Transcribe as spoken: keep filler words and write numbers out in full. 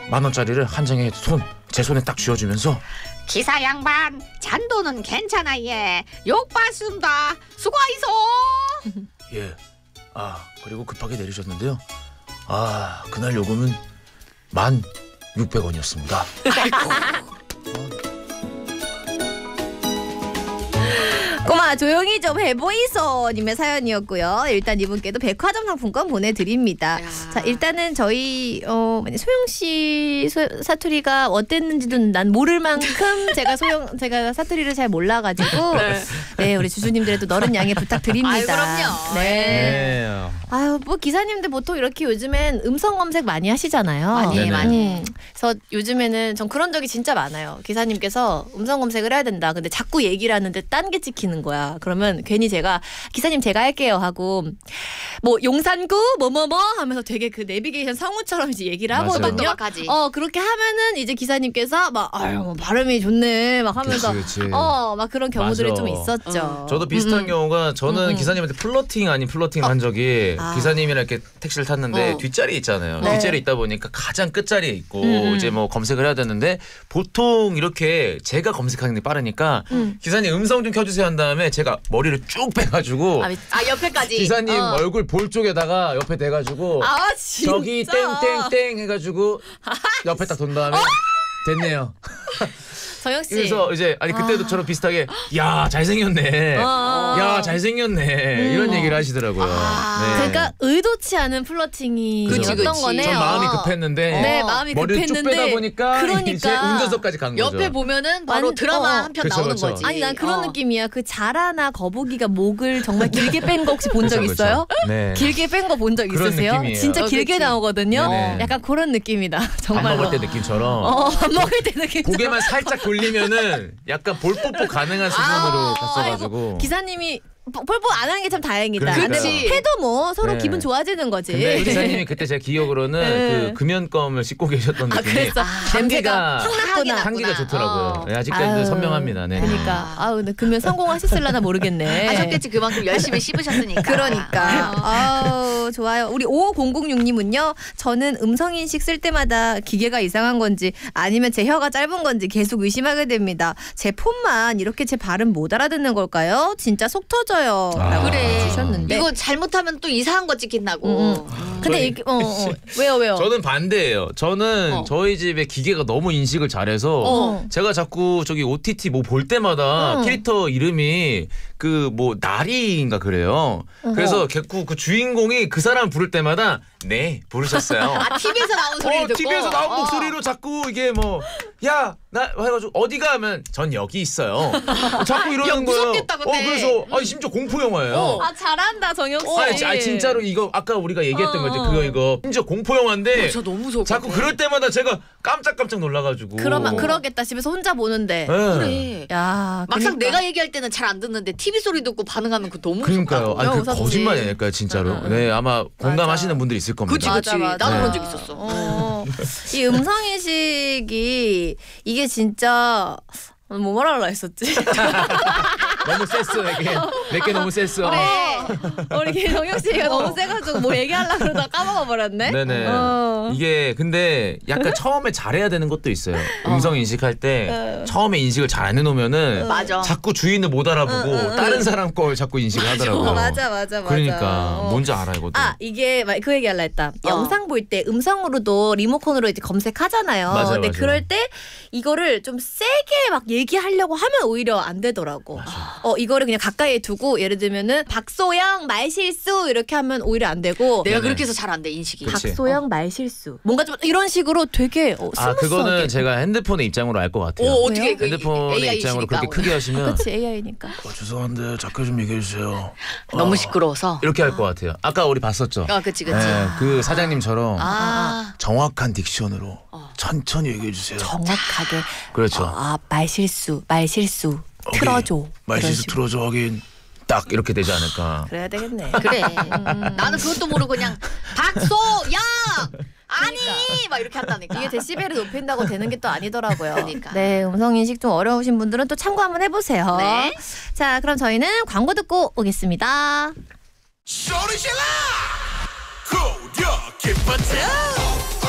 만 원짜리를 한 장에 손, 제 손에 딱 쥐어주면서 기사 양반 잔돈은 괜찮아 예. 욕 봤습니다. 수고하이소. 예. 아 그리고 급하게 내리셨는데요. 아 그날 요금은 만 육백 원이었습니다. 꼬마 조용히 좀 해보이소 님의 사연이었고요. 일단 이분께도 백화점 상품권 보내드립니다. 야. 자 일단은 저희 어, 소영씨 소, 사투리가 어땠는지도 난 모를 만큼 제가 소영 제가 사투리를 잘 몰라가지고 네. 네 우리 주주님들에도 너른 양해 부탁드립니다. 아유, 그럼요. 네. 네. 아유 뭐 기사님들 보통 이렇게 요즘엔 음성 검색 많이 하시잖아요. 많이 네네. 많이. 음, 그래서 요즘에는 전 그런 적이 진짜 많아요. 기사님께서 음성 검색을 해야 된다. 근데 자꾸 얘기를 하는데 딴 게 찍히는 거야. 그러면 괜히 제가 기사님 제가 할게요 하고 뭐 용산구 뭐뭐뭐 하면서 되게 그 내비게이션 성우처럼 이제 얘기를 맞아요. 하거든요. 또박또박하지. 어 그렇게 하면은 이제 기사님께서 막 아유 뭐 발음이 좋네 막 하면서 그치, 그치. 어 막 그런 경우들이 맞아. 좀 있었죠. 어. 저도 비슷한 음, 경우가 저는 음, 음. 기사님한테 플러팅 아닌 플러팅을 한 적이 아. 기사님이랑 이렇게 택시를 탔는데 어. 뒷자리 있잖아요. 네. 뒷자리에 있다 보니까 가장 끝자리에 있고 음. 이제 뭐 검색을 해야 되는데 보통 이렇게 제가 검색하는 게 빠르니까 음. 기사님 음성 좀 켜주세요 한 다음에 제가 머리를 쭉 빼가지고 아, 아 옆에까지. 기사님 어. 얼굴 볼 쪽에다가 옆에 대가지고 아 진짜. 저기 땡땡땡 해가지고 옆에 딱 돈 다음에 됐네요. 정영 씨. 그래서 이제 아니 그때도 아. 저랑 비슷하게 야 잘생겼네. 어. 야 잘생겼네. 이런 얘기를 하시더라고요. 아. 네. 그러니까 의도치 않은 플러팅이었던 그치, 그치. 거네요. 전 마음이 급했는데 네, 어. 마음이 머리를 쭉 급했는데 빼다 보니까 그러니까 이제 운전석까지 간 거죠. 옆에 보면은 바로 완- 드라마 어. 한 편 그쵸, 나오는 그쵸. 거지. 아니 난 그런 어. 느낌이야. 그 자라나 거북이가 목을 정말 길게 뺀 거 혹시 본 적 그쵸, 그쵸. 있어요? 네. 길게 뺀 거 본 적 그런 있으세요? 느낌이에요. 진짜 어, 길게 그치. 나오거든요. 네네. 약간 그런 느낌이다. 밥 정말로. 먹을 때 느낌처럼 어, 밥 먹을 때 느낌. 고개만 살짝 돌리면은 약간 볼뽀뽀 가능한 수준으로 아, 갔어가지고. 기사님이 폴뽀 안 하는 게 참 다행이다. 그러니까요. 근데 그치. 해도 뭐 서로 네. 기분 좋아지는 거지. 근데 기사님이 그때 제 기억으로는 네. 그 금연껌을 씹고 계셨던 아 느낌이 그랬어. 냄새가 향기가 확 났구나. 향기가 좋더라고요. 어. 네, 아직까지도 아유, 선명합니다. 네. 그러니까 아우 근데 금연 성공하셨을라나 모르겠네. 하셨겠지 그만큼 열심히 씹으셨으니까. 그러니까. 아우 좋아요. 우리 오오공공육 님은요. 저는 음성인식 쓸 때마다 기계가 이상한 건지 아니면 제 혀가 짧은 건지 계속 의심하게 됩니다. 제 폰만 이렇게 제 발음 못 알아듣는 걸까요? 진짜 속 터져요. 아. 라고 그래. 주셨는데. 이거 잘못하면 또 이상한 거 찍힌다고. 음, 음. 근데 이게 어, 어. 왜요 왜요? 저는 반대예요. 저는 어. 저희 집에 기계가 너무 인식을 잘해서 어. 제가 자꾸 저기 오티티 뭐 볼 때마다 어. 캐릭터 이름이 그 뭐 나리인가 그래요. 그래서 자꾸 그 주인공이 그 사람 부를 때마다 네 부르셨어요. 아 티비에서 나온 소리 어, 듣고. 티비에서 나온 어. 목소리로 자꾸 이게 뭐 야 나 해가지고 어디가 하면 전 여기 있어요. 자꾸 이러는 야, 거예요. 무섭겠다, 근데. 어 그래서 아니 심지어 공포 영화예요. 어. 아 잘한다 정영 씨. 아니, 지- 아니 진짜로 이거 아까 우리가 얘기했던 어, 거지 어. 그거 이거 심지어 공포 영화인데 저 너무 무서워. 자꾸 그럴 때마다 제가 깜짝깜짝 놀라가지고. 그러면 그러겠다 집에서 혼자 보는데. 네. 그래. 야 막상 그러니까. 내가 얘기할 때는 잘 안 듣는데 티비 소리 듣고 반응하면 그 너무 그러니까요. 무섭다. 아니 그 무섭지. 거짓말이 아닐까요 진짜로. 네 아마 공감하시는 분들이 있을 겁니다. 그치 그치. 맞아, 맞아. 나도 그런 네. 적 있었어. 어, 이 음성인식이 이게 진짜 뭐 말하려 했었지? 너무 셌어 내게. 내게 너무 셌어. 그래. 우리 정영 씨가 너무 세가지고 뭐 얘기하려고 그러다 까먹어 버렸네. 네네. 어. 이게 근데 약간 처음에 잘해야 되는 것도 있어요. 음성 인식할 때 어. 처음에 인식을 잘 안 해놓으면은 맞아. 자꾸 주인을 못 알아보고 응, 응, 다른 사람 걸 자꾸 인식을 하더라고요. 어, 맞아 맞아 맞아. 그러니까 어. 뭔지 알아 이것도. 아 이게 막 그 얘기할라 했다. 어. 영상 볼 때 음성으로도 리모컨으로 이제 검색하잖아요. 맞아요, 근데 맞아요. 그럴 때 이거를 좀 세게 막 얘기하려고 하면 오히려 안 되더라고. 어 이거를 그냥 가까이에 두고 예를 들면은 박소영 말실수 이렇게 하면 오히려 안 되고 내가 네네. 그렇게 해서 잘 안 돼 인식이. 그치. 박소영 말실수 뭔가 좀 이런 식으로 되게 어, 스무스하게. 아 그거는 제가 핸드폰의 입장으로 알 것 같아요. 오 어떻게 왜요? 그 핸드폰의 에이아이 입장으로 시니까 그렇게 오늘. 크게 하시면 그렇지 에이아이니까. 어, 죄송한데 작게 좀 얘기해 주세요. 너무 시끄러워서. 이렇게 할 것 같아요. 아까 우리 봤었죠. 아 그치 그치. 네, 그 사장님처럼 아. 정확한 딕션으로 어. 천천히 얘기해 주세요. 정확하게. 그렇죠. 아 말실수 말실수 오케이. 틀어줘. 이런 말실수 식으로. 틀어줘 하긴 딱 이렇게 되지 않을까. 그래야 되겠네. 그래. 나는 그것도 모르고 그냥 박소영 아니 막 이렇게 한다니까. 이게 데시벨을 높인다고 되는 게 또 아니더라고요. 그러니까. 네, 음성 인식 좀 어려우신 분들은 또 참고 한번 해보세요. 네. 자, 그럼 저희는 광고 듣고 오겠습니다. 소리 질러! 고려 기쁘다!